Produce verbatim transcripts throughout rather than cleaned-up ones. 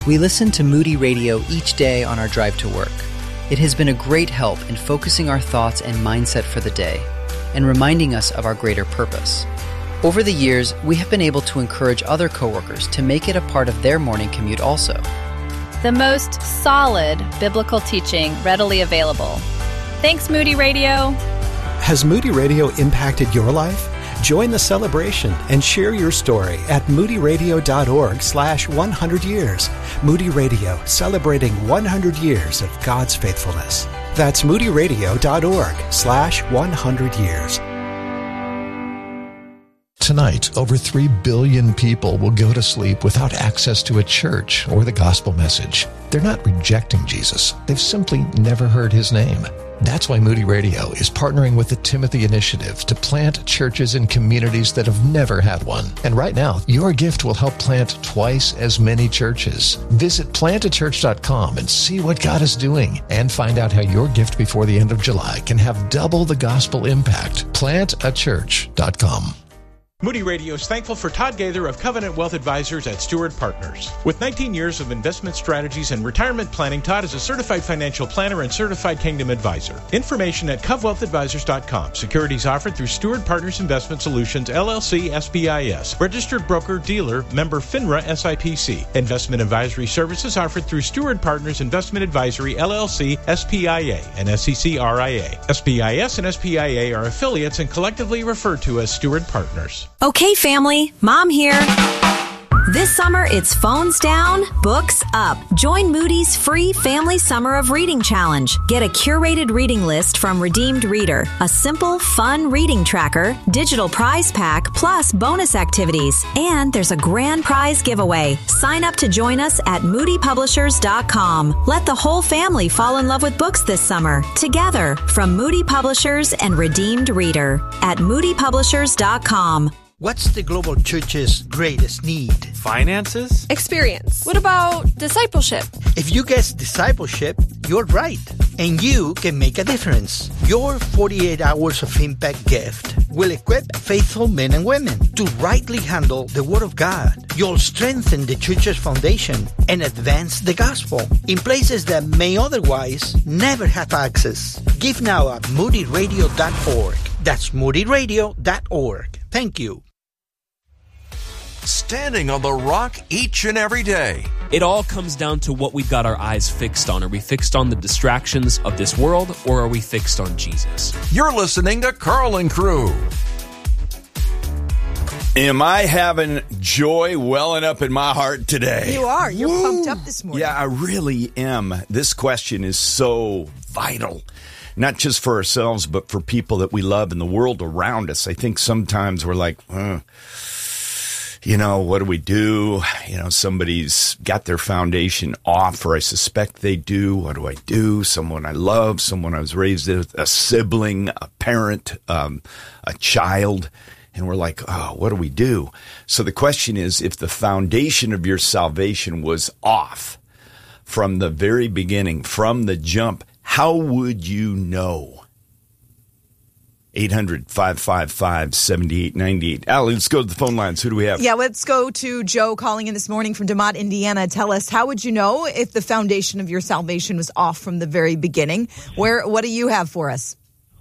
We listen to Moody Radio each day on our drive to work. It has been a great help in focusing our thoughts and mindset for the day and reminding us of our greater purpose. Over the years, we have been able to encourage other coworkers to make it a part of their morning commute also. The most solid biblical teaching readily available. Thanks, Moody Radio. Has Moody Radio impacted your life? Join the celebration and share your story at moodyradio.org slash 100 years. Moody Radio, celebrating one hundred years of God's faithfulness. That's moodyradio.org slash 100 years. Tonight, over three billion people will go to sleep without access to a church or the gospel message. They're not rejecting Jesus. They've simply never heard his name. That's why Moody Radio is partnering with the Timothy Initiative to plant churches in communities that have never had one. And right now, your gift will help plant twice as many churches. Visit plant a church dot com and see what God is doing, and find out how your gift before the end of July can have double the gospel impact. plant a church dot com. Moody Radio is thankful for Todd Gaither of Covenant Wealth Advisors at Stewart Partners. With nineteen years of investment strategies and retirement planning, Todd is a certified financial planner and certified Kingdom advisor. Information at cov wealth advisors dot com. Securities offered through Stewart Partners Investment Solutions, L L C, S B I S. Registered broker dealer, member FINRA S I P C. Investment advisory services offered through Stewart Partners Investment Advisory, L L C, S P I A, and S E C R I A. S B I S and S P I A are affiliates and collectively referred to as Stewart Partners. Okay, family, Mom here. This summer, it's phones down, books up. Join Moody's free Family Summer of Reading Challenge. Get a curated reading list from Redeemed Reader, a simple, fun reading tracker, digital prize pack, plus bonus activities. And there's a grand prize giveaway. Sign up to join us at moody publishers dot com. Let the whole family fall in love with books this summer, together, from Moody Publishers and Redeemed Reader at moody publishers dot com. What's the global church's greatest need? Finances? Experience. What about discipleship? If you guess discipleship, you're right. And you can make a difference. Your forty-eight hours of impact gift will equip faithful men and women to rightly handle the Word of God. You'll strengthen the church's foundation and advance the gospel in places that may otherwise never have access. Give now at moody radio dot org. That's moody radio dot org. Thank you. Standing on the rock each and every day. It all comes down to what we've got our eyes fixed on. Are we fixed on the distractions of this world, or are we fixed on Jesus? You're listening to Carl and Crew. Am I having joy welling up in my heart today? You are. You're Woo. pumped up this morning. Yeah, I really am. This question is so vital. Not just for ourselves, but for people that we love in the world around us. I think sometimes we're like, uh, you know, what do we do? You know, somebody's got their foundation off, or I suspect they do. What do I do? Someone I love, someone I was raised with, a sibling, a parent, um, a child. And we're like, oh, what do we do? So the question is, if the foundation of your salvation was off from the very beginning, from the jump, how would you know? eight hundred, five five five, seven eight nine eight. Allie, let's go to the phone lines. Who do we have? Yeah, let's go to Joe calling in this morning from DeMott, Indiana. Tell us, how would you know if the foundation of your salvation was off from the very beginning? Where, what do you have for us?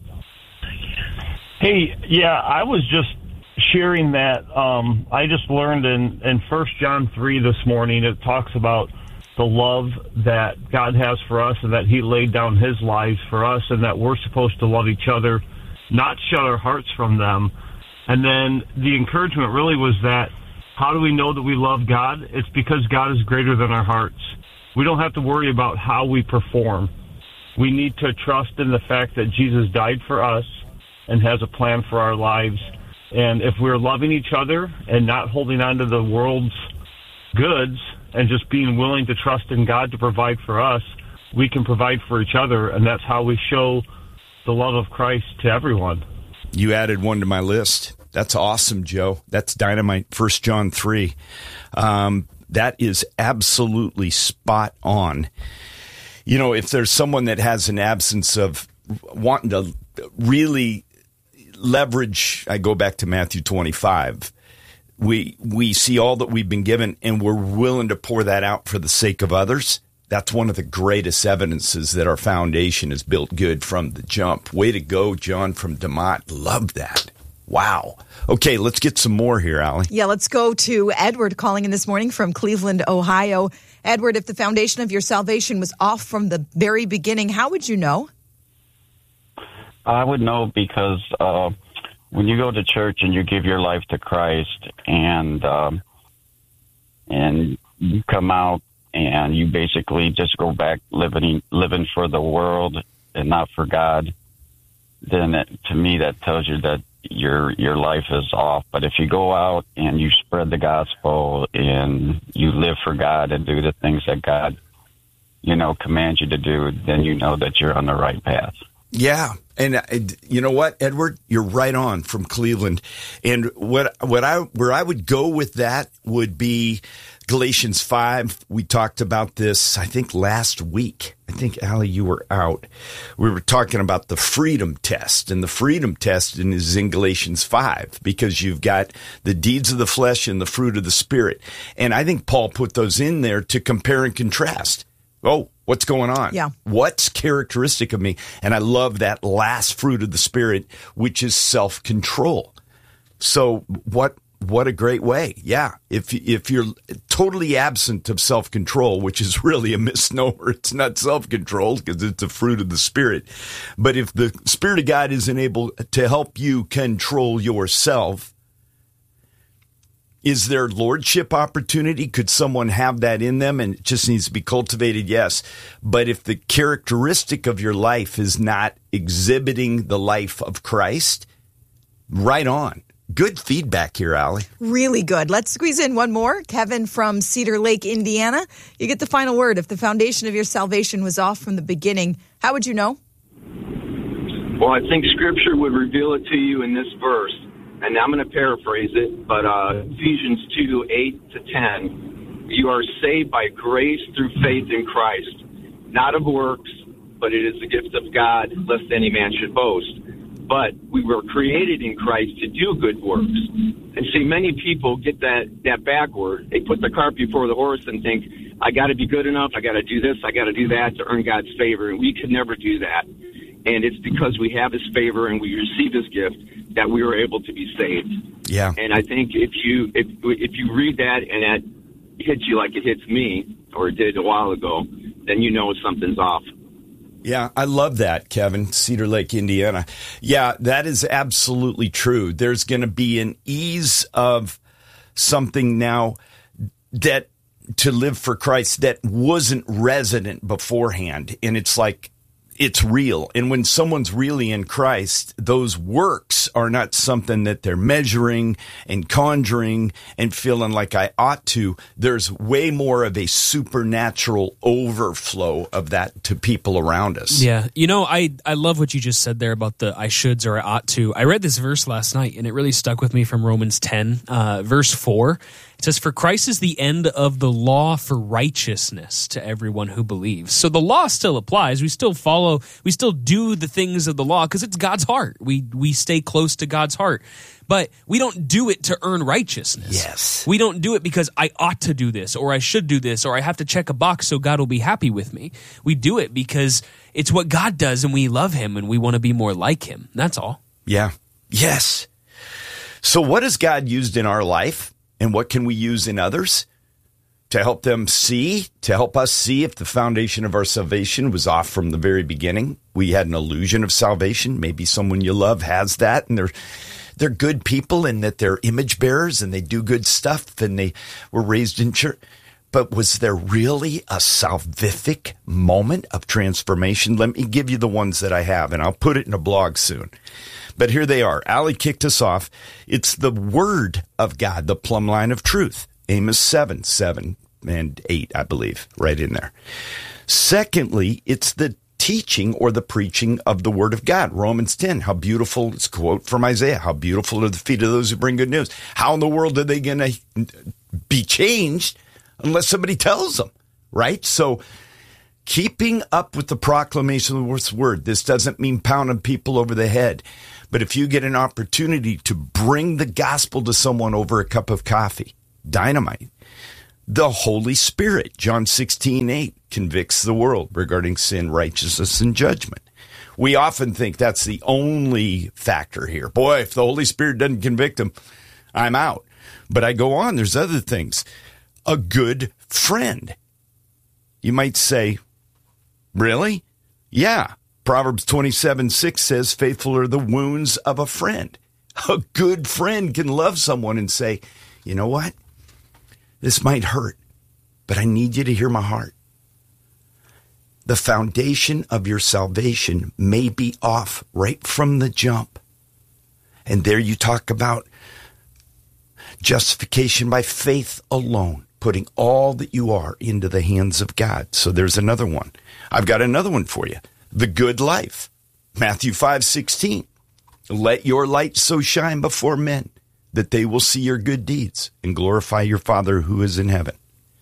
Hey, yeah, I was just sharing that. Um, I just learned in, in First John three this morning, it talks about the love that God has for us and that he laid down his lives for us, and that we're supposed to love each other, not shut our hearts from them. And then the encouragement really was that, how do we know that we love God? It's because God is greater than our hearts. We don't have to worry about how we perform. We need to trust in the fact that Jesus died for us and has a plan for our lives. And if we're loving each other and not holding on to the world's goods and just being willing to trust in God to provide for us, we can provide for each other, and that's how we show the love of Christ to everyone. You added one to my list. That's awesome, Joe. That's dynamite. First John three. Um, that is absolutely spot on. You know, if there's someone that has an absence of wanting to really leverage, I go back to Matthew twenty-five, we we see all that we've been given, and we're willing to pour that out for the sake of others, that's one of the greatest evidences that our foundation is built good from the jump. Way to go, John from DeMott. Love that. Wow. Okay, let's get some more here, Allie. Yeah, let's go to Edward calling in this morning from Cleveland, Ohio. Edward, if the foundation of your salvation was off from the very beginning, how would you know? I would know because uh, when you go to church and you give your life to Christ and um, and you come out and you basically just go back living living for the world and not for God, then it, to me that tells you that your your life is off. But if you go out and you spread the gospel and you live for God and do the things that God, you know, commands you to do, then you know that you're on the right path. Yeah. And uh, you know what, Edward, you're right on from Cleveland. And what what I where I would go with that would be Galatians five. We talked about this, I think, last week. I think, Allie, you were out. We were talking about the freedom test, and the freedom test is in Galatians five because you've got the deeds of the flesh and the fruit of the Spirit. And I think Paul put those in there to compare and contrast. Oh, what's going on? Yeah. What's characteristic of me? And I love that last fruit of the Spirit, which is self-control. So what what a great way. Yeah. If if you're totally absent of self-control, which is really a misnomer, it's not self-control because it's a fruit of the Spirit. But if the Spirit of God isn't able to help you control yourself, is there lordship opportunity? Could someone have that in them and it just needs to be cultivated? Yes. But if the characteristic of your life is not exhibiting the life of Christ, right on. Good feedback here, Allie. Really good. Let's squeeze in one more. Kevin from Cedar Lake, Indiana. You get the final word. If the foundation of your salvation was off from the beginning, how would you know? Well, I think Scripture would reveal it to you in this verse. And I'm going to paraphrase it, but uh, Ephesians two, eight to ten, you are saved by grace through faith in Christ, not of works, but it is the gift of God, lest any man should boast. But we were created in Christ to do good works. And see, many people get that, that backward. They put the cart before the horse and think, I got to be good enough, I got to do this, I got to do that to earn God's favor. And we could never do that. And it's because we have His favor and we receive His gift that we were able to be saved. Yeah. And I think if you if if you read that and that hits you like it hits me, or it did a while ago, then you know something's off. Yeah, I love that, Kevin, Cedar Lake, Indiana. Yeah, that is absolutely true. There's going to be an ease of something now that to live for Christ that wasn't resident beforehand. And it's like, it's real. And when someone's really in Christ, those works are not something that they're measuring and conjuring and feeling like I ought to. There's way more of a supernatural overflow of that to people around us. Yeah. You know, I, I love what you just said there about the I shoulds or I ought to. I read this verse last night and it really stuck with me from Romans ten, uh, verse four. It says, for Christ is the end of the law for righteousness to everyone who believes. So the law still applies. We still follow, we still do the things of the law because it's God's heart. We we stay close to God's heart. But we don't do it to earn righteousness. Yes. We don't do it because I ought to do this, or I should do this, or I have to check a box so God will be happy with me. We do it because it's what God does and we love Him and we want to be more like Him. That's all. Yeah. Yes. So what has God used in our life? And what can we use in others to help them see, to help us see if the foundation of our salvation was off from the very beginning? We had an illusion of salvation. Maybe someone you love has that, and they're they're good people, and that they're image bearers, and they do good stuff, and they were raised in church. But was there really a salvific moment of transformation? Let me give you the ones that I have, and I'll put it in a blog soon. But here they are. Allie kicked us off. It's the Word of God, the plumb line of truth. Amos seven, seven and eight, I believe, right in there. Secondly, it's the teaching or the preaching of the Word of God. Romans ten, how beautiful, it's a quote from Isaiah, how beautiful are the feet of those who bring good news. How in the world are they going to be changed unless somebody tells them, right? So Keeping up with the proclamation of the word. This doesn't mean pounding people over the head. But if you get an opportunity to bring the gospel to someone over a cup of coffee, dynamite, the Holy Spirit, John sixteen eight, convicts the world regarding sin, righteousness, and judgment. We often think that's the only factor here. Boy, if the Holy Spirit doesn't convict them, I'm out. But I go on, there's other things. A good friend. You might say, really? Yeah. Proverbs twenty-seven six says, faithful are the wounds of a friend. A good friend can love someone and say, you know what? This might hurt, but I need you to hear my heart. The foundation of your salvation may be off right from the jump. And there you talk about justification by faith alone, putting all that you are into the hands of God. So there's another one. I've got another one for you. The good life. Matthew five sixteen. Let your light so shine before men that they will see your good deeds and glorify your Father who is in heaven.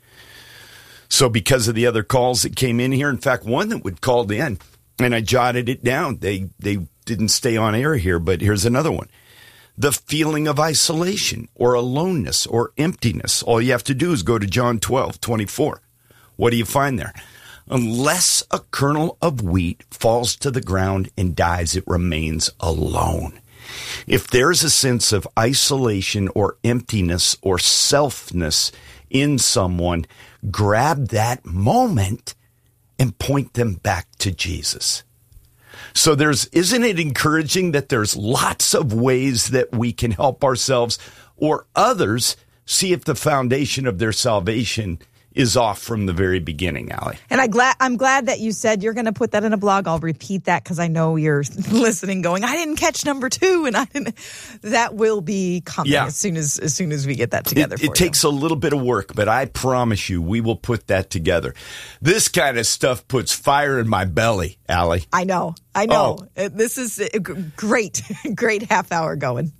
So because of the other calls that came in here, in fact, one that would called in, and I jotted it down. They they didn't stay on air here, but here's another one. The feeling of isolation or aloneness or emptiness. All you have to do is go to John twelve twenty-four. What do you find there? Unless a kernel of wheat falls to the ground and dies, it remains alone. If there's a sense of isolation or emptiness or selfness in someone, grab that moment and point them back to Jesus. So there's, isn't it encouraging that there's lots of ways that we can help ourselves or others see if the foundation of their salvation is off from the very beginning, Allie. And I glad, I'm glad that you said you're going to put that in a blog. I'll repeat that because I know you're listening going, I didn't catch number two. And I didn't. That will be coming yeah. as soon as as soon as we get that together It, for it you. takes a little bit of work, but I promise you we will put that together. This kind of stuff puts fire in my belly, Allie. I know. I know. Oh. This is a great, great half hour going.